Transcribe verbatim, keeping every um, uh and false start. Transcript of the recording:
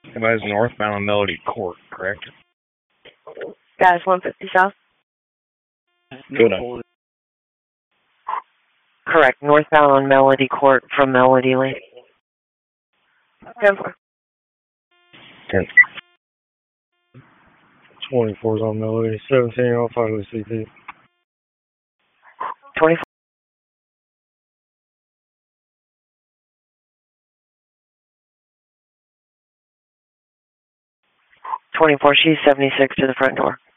Somebody's northbound on Melody Court, correct? Guys, one fifty South? Good. No. Correct, northbound on Melody Court from Melody Lane. ten four. ten. twenty-four's on Melody. seventeen, I'll find the C P. twenty-four. twenty-four, she's seventy-six to the front door.